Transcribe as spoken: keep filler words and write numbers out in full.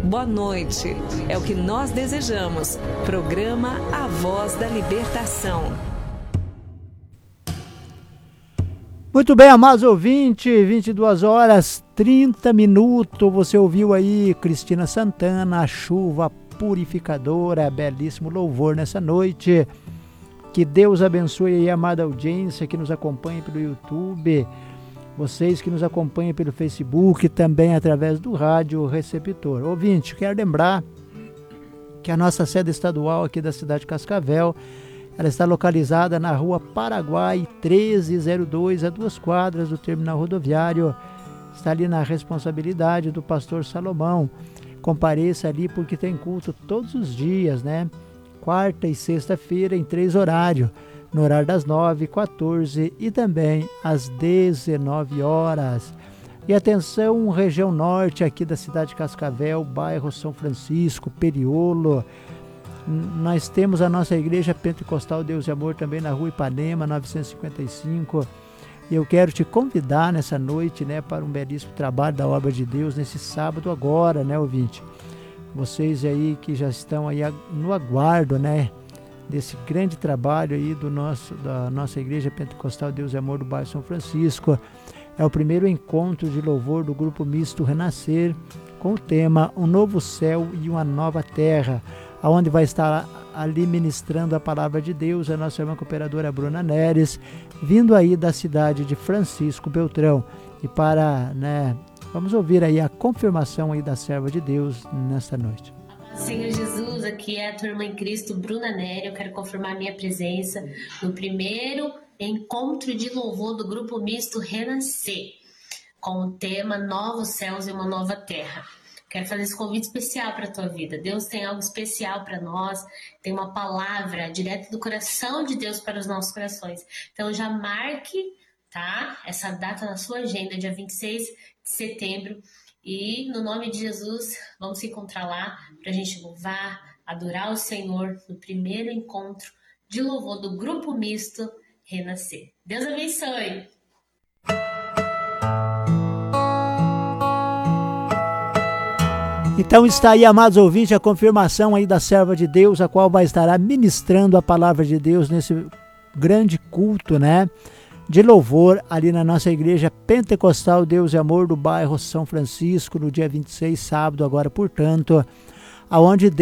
boa noite. É o que nós desejamos. Programa A Voz da Libertação. Muito bem, amados ouvintes, vinte e duas horas, trinta minutos. Você ouviu aí Cristina Santana, A Chuva Purificadora, belíssimo louvor nessa noite. Que Deus abençoe aí a amada audiência que nos acompanha pelo YouTube, vocês que nos acompanham pelo Facebook, também através do rádio receptor. Ouvinte, quero lembrar que a nossa sede estadual aqui da cidade de Cascavel, ela está localizada na rua Paraguai treze zero dois, a duas quadras do terminal rodoviário. Está ali na responsabilidade do pastor Salomão. Compareça ali porque tem culto todos os dias, né? Quarta e sexta-feira em três horários. No horário das nove, quatorze e também às dezenove horas. E atenção, região norte aqui da cidade de Cascavel, bairro São Francisco, Periolo. Nós temos a nossa igreja pentecostal Deus e Amor também na rua Ipanema, novecentos e cinquenta e cinco. E eu quero te convidar nessa noite, né, para um belíssimo trabalho da obra de Deus nesse sábado agora, né, ouvinte? Vocês aí que já estão aí no aguardo, né, desse grande trabalho aí do nosso, da nossa igreja pentecostal Deus e Amor do bairro São Francisco. É o primeiro encontro de louvor do grupo misto Renascer, com o tema Um Novo Céu e uma Nova Terra, aonde vai estar ali ministrando a palavra de Deus a nossa irmã cooperadora Bruna Neres, vindo aí da cidade de Francisco Beltrão. E para, né, vamos ouvir aí a confirmação aí da serva de Deus nesta noite. Senhor Jesus, aqui é a tua irmã em Cristo, Bruna Nery. Eu quero confirmar minha presença no primeiro encontro de louvor do grupo misto Renascer, com o tema Novos Céus e uma Nova Terra. Quero fazer esse convite especial para a tua vida. Deus tem algo especial para nós, tem uma palavra direto do coração de Deus para os nossos corações. Então já marque, tá, essa data na sua agenda, dia vinte e seis de setembro. E no nome de Jesus, vamos se encontrar lá para a gente louvar, adorar o Senhor no primeiro encontro de louvor do grupo misto Renascer. Deus abençoe! Então está aí, amados ouvintes, a confirmação aí da serva de Deus, a qual vai estar ministrando a palavra de Deus nesse grande culto, né, de louvor ali na nossa igreja pentecostal Deus e Amor do bairro São Francisco, no dia vinte e seis, sábado agora, portanto, aonde